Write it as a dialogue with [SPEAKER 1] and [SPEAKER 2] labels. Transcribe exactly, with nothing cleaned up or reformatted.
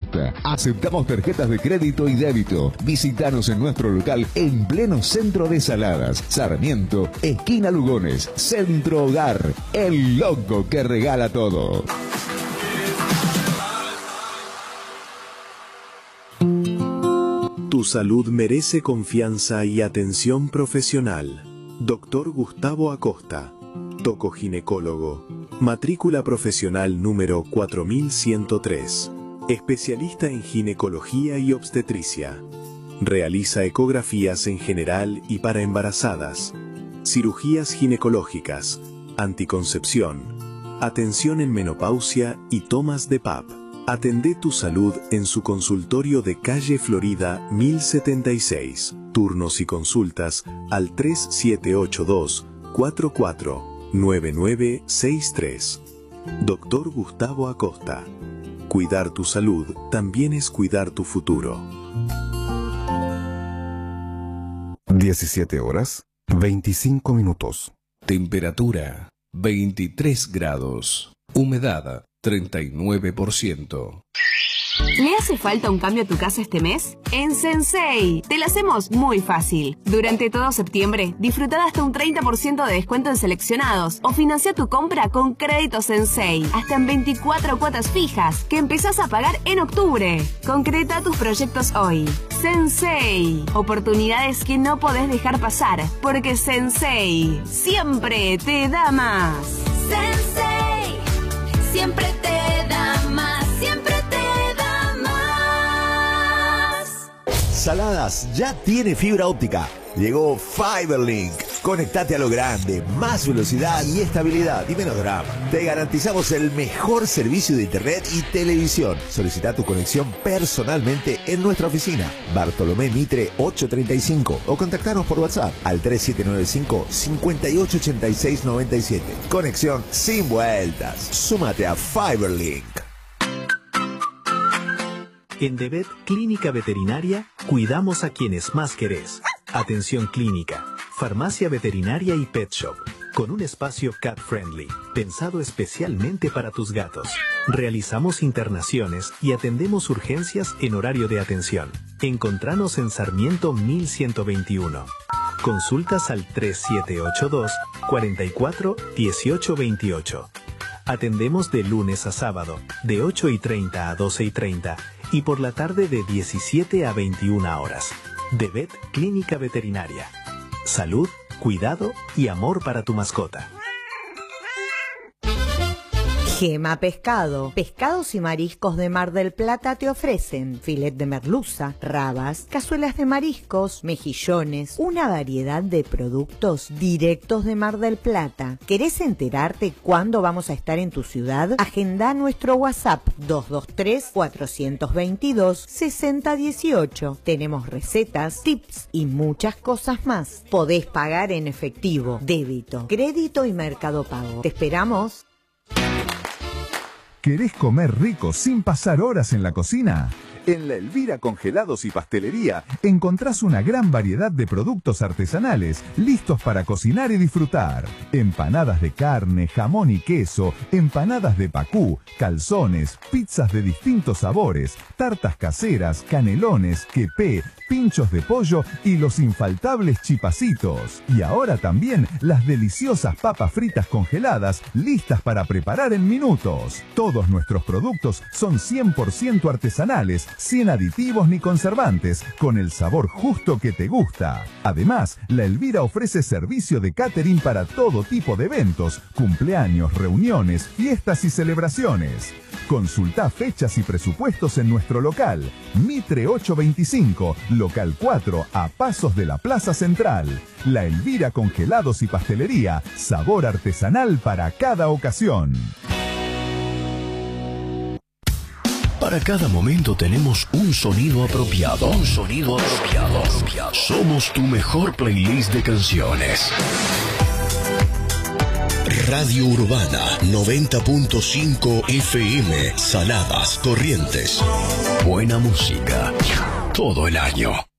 [SPEAKER 1] Acosta. Aceptamos tarjetas de crédito y débito. Visítanos en nuestro local en pleno centro de Saladas, Sarmiento, esquina Lugones, Centro Hogar. El loco que regala todo.
[SPEAKER 2] Tu salud merece confianza y atención profesional. Doctor Gustavo Acosta, tocoginecólogo, matrícula profesional número cuatro mil ciento tres, especialista en ginecología y obstetricia. Realiza ecografías en general y para embarazadas, cirugías ginecológicas, anticoncepción, atención en menopausia y tomas de P A P. Atendé tu salud en su consultorio de calle Florida mil setenta y seis. Turnos y consultas al tres siete ocho dos, cuatro cuatro nueve nueve seis tres. Doctor Gustavo Acosta. Cuidar tu salud también es cuidar tu futuro.
[SPEAKER 3] diecisiete horas, veinticinco minutos.
[SPEAKER 4] Temperatura veintitrés grados. Humedad treinta y nueve por ciento.
[SPEAKER 5] ¿Le hace falta un cambio a tu casa este mes? En Sensei te lo hacemos muy fácil. Durante todo septiembre, disfruta de hasta un treinta por ciento de descuento en seleccionados o financia tu compra con crédito Sensei hasta en veinticuatro cuotas fijas que empezás a pagar en octubre. Concreta tus proyectos hoy. Sensei, oportunidades que no podés dejar pasar porque Sensei siempre te da más.
[SPEAKER 6] Sensei, siempre te da más, siempre te da más.
[SPEAKER 7] Saladas ya tiene fibra óptica. Llegó Fiberlink. Conectate a lo grande, más velocidad y estabilidad y menos drama. Te garantizamos el mejor servicio de internet y televisión. Solicita tu conexión personalmente en nuestra oficina, Bartolomé Mitre ochocientos treinta y cinco, o contactarnos por WhatsApp al tres siete nueve cinco, cinco ocho ocho seis nueve siete. Conexión sin vueltas. Súmate a Fiberlink.
[SPEAKER 2] En DeVet Clínica Veterinaria, cuidamos a quienes más querés. Atención clínica, farmacia veterinaria y pet shop, con un espacio cat friendly, pensado especialmente para tus gatos. Realizamos internaciones y atendemos urgencias en horario de atención. Encontranos en Sarmiento mil ciento veintiuno. Consultas al tres siete ocho dos, cuatro cuatro, uno ocho dos ocho. Atendemos de lunes a sábado, de ocho y treinta a doce y treinta, y por la tarde de diecisiete a veintiuna horas. DeVet Clínica Veterinaria. Salud, cuidado y amor para tu mascota.
[SPEAKER 8] Gema Pescado. Pescados y mariscos de Mar del Plata te ofrecen filet de merluza, rabas, cazuelas de mariscos, mejillones, una variedad de productos directos de Mar del Plata. ¿Querés enterarte cuándo vamos a estar en tu ciudad? Agenda nuestro WhatsApp dos dos tres, cuatro dos dos, seis cero uno ocho. Tenemos recetas, tips y muchas cosas más. Podés pagar en efectivo, débito, crédito y Mercado Pago. Te esperamos.
[SPEAKER 9] ¿Querés comer rico sin pasar horas en la cocina? En La Elvira Congelados y Pastelería encontrás una gran variedad de productos artesanales listos para cocinar y disfrutar. Empanadas de carne, jamón y queso, empanadas de pacú, calzones, pizzas de distintos sabores, tartas caseras, canelones, quepé, pinchos de pollo y los infaltables chipacitos. Y ahora también las deliciosas papas fritas congeladas listas para preparar en minutos. Todos nuestros productos son cien por ciento artesanales, sin aditivos ni conservantes, con el sabor justo que te gusta. Además, La Elvira ofrece servicio de catering para todo tipo de eventos, cumpleaños, reuniones, fiestas y celebraciones. Consulta fechas y presupuestos en nuestro local, Mitre ochocientos veinticinco, local cuatro, a pasos de la Plaza Central. La Elvira Congelados y Pastelería, sabor artesanal para cada ocasión.
[SPEAKER 10] Para cada momento tenemos un sonido apropiado. Un sonido apropiado. Somos tu mejor playlist de canciones. Radio Urbana noventa punto cinco F M, Saladas, Corrientes. Buena música todo el año.